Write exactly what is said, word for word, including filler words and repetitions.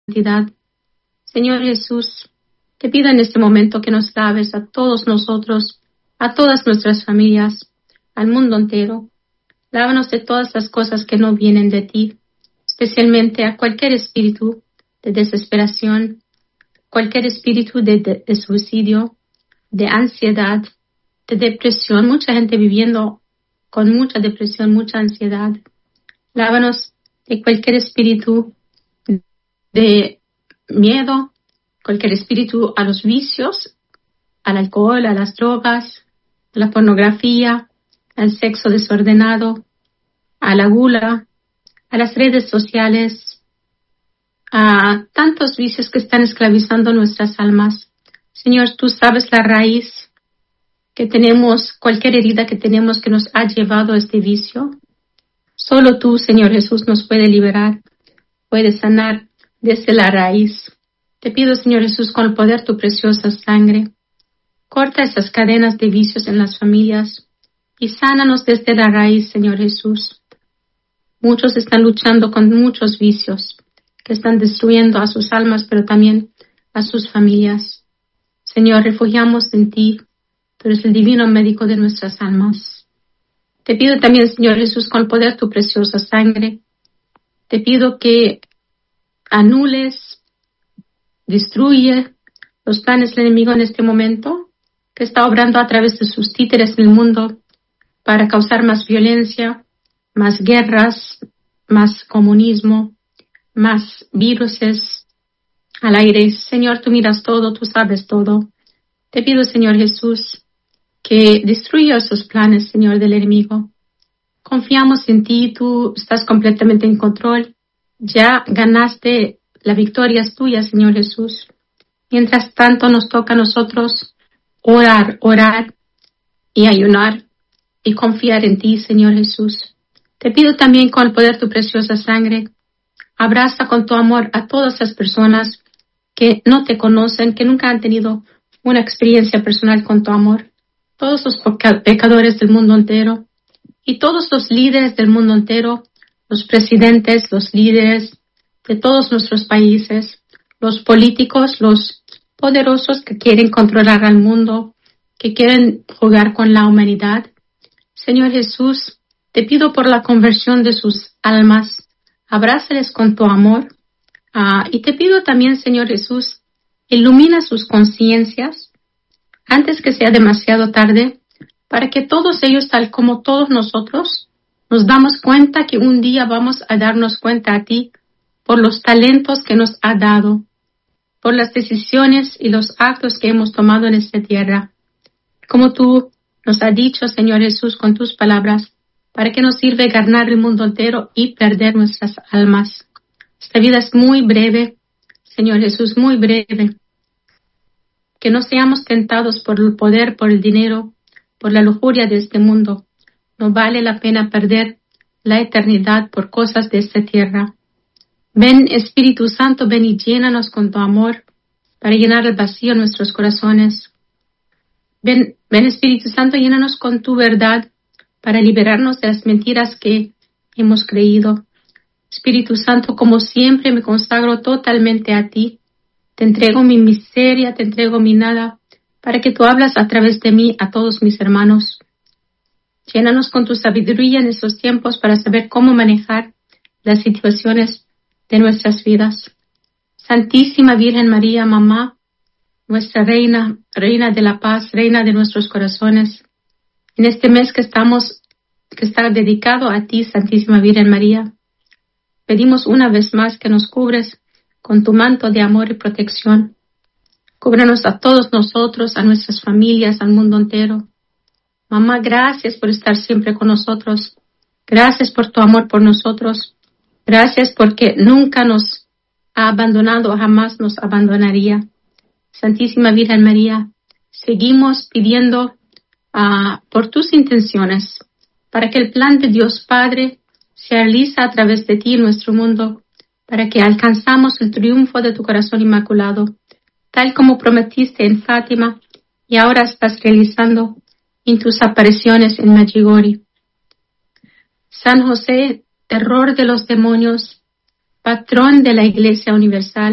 santidad. Señor Jesús, te pido en este momento que nos laves a todos nosotros, a todas nuestras familias, al mundo entero. Lávanos de todas las cosas que no vienen de ti, especialmente a cualquier espíritu de desesperación, cualquier espíritu de, de, de suicidio, de ansiedad, de depresión. Mucha gente viviendo con mucha depresión, mucha ansiedad. Lávanos de cualquier espíritu de miedo, cualquier espíritu a los vicios, al alcohol, a las drogas, a la pornografía, al sexo desordenado, a la gula, a las redes sociales, a tantos vicios que están esclavizando nuestras almas. Señor, tú sabes la raíz que tenemos, cualquier herida que tenemos que nos ha llevado a este vicio. Solo tú, Señor Jesús, nos puede liberar, puede sanar desde la raíz. Te pido, Señor Jesús, con el poder de tu preciosa sangre, corta esas cadenas de vicios en las familias y sánanos desde la raíz, Señor Jesús. Muchos están luchando con muchos vicios que están destruyendo a sus almas, pero también a sus familias. Señor, refugiamos en ti. Tú eres el divino médico de nuestras almas. Te pido también, Señor Jesús, con el poder de tu preciosa sangre, te pido que anules, destruye los planes del enemigo en este momento, que está obrando a través de sus títeres en el mundo para causar más violencia, más guerras, más comunismo, más viruses al aire. Señor, tú miras todo, tú sabes todo. Te pido, Señor Jesús, que destruya esos planes, Señor, del enemigo. Confiamos en ti, tú estás completamente en control. Ya ganaste, la victoria es tuya, Señor Jesús. Mientras tanto nos toca a nosotros orar, orar y ayunar y confiar en ti, Señor Jesús. Te pido también con el poder de tu preciosa sangre, abraza con tu amor a todas las personas que no te conocen, que nunca han tenido una experiencia personal con tu amor. Todos los pecadores del mundo entero y todos los líderes del mundo entero, los presidentes, los líderes de todos nuestros países, los políticos, los poderosos que quieren controlar al mundo, que quieren jugar con la humanidad. Señor Jesús, te pido por la conversión de sus almas, abrázales con tu amor. Uh, y te pido también, Señor Jesús, ilumina sus conciencias antes que sea demasiado tarde, para que todos ellos, tal como todos nosotros, nos damos cuenta que un día vamos a darnos cuenta a ti por los talentos que nos ha dado, por las decisiones y los actos que hemos tomado en esta tierra. Como tú nos has dicho, Señor Jesús, con tus palabras, ¿para qué nos sirve ganar el mundo entero y perder nuestras almas? Esta vida es muy breve, Señor Jesús, muy breve. Que no seamos tentados por el poder, por el dinero, por la lujuria de este mundo. No vale la pena perder la eternidad por cosas de esta tierra. Ven, Espíritu Santo, ven y llénanos con tu amor para llenar el vacío en nuestros corazones. Ven, ven, Espíritu Santo, llénanos con tu verdad para liberarnos de las mentiras que hemos creído. Espíritu Santo, como siempre me consagro totalmente a ti. Te entrego mi miseria, te entrego mi nada, para que tú hablas a través de mí a todos mis hermanos. Llénanos con tu sabiduría en estos tiempos para saber cómo manejar las situaciones de nuestras vidas. Santísima Virgen María, Mamá, nuestra Reina, Reina de la Paz, Reina de nuestros corazones, en este mes que estamos, que está dedicado a ti, Santísima Virgen María, pedimos una vez más que nos cubres con tu manto de amor y protección. Cúbrenos a todos nosotros, a nuestras familias, al mundo entero. Mamá, gracias por estar siempre con nosotros. Gracias por tu amor por nosotros. Gracias porque nunca nos ha abandonado, jamás nos abandonaría. Santísima Virgen María, seguimos pidiendo uh, por tus intenciones, para que el plan de Dios Padre se realiza a través de ti en nuestro mundo, para que alcanzamos el triunfo de tu corazón inmaculado, tal como prometiste en Fátima y ahora estás realizando en tus apariciones en Medjugorje. San José, terror de los demonios, patrón de la Iglesia Universal,